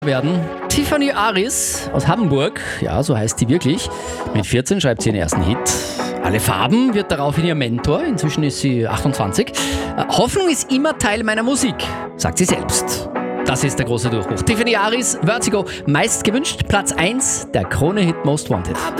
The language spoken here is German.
werden. Tiffany Aris aus Hamburg, ja, so heißt sie wirklich. Mit 14 schreibt sie ihren ersten Hit. Alle Farben wird daraufhin ihr Mentor. Inzwischen ist sie 28. Hoffnung ist immer Teil meiner Musik, sagt sie selbst. Das ist der große Durchbruch. Tiffany Aris, Vertigo, meist gewünscht, Platz 1 der Krone-Hit Most Wanted.